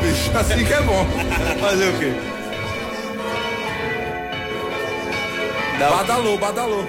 bicho. Assim que é bom. Fazer o quê? Dá o- Badalou, badalou.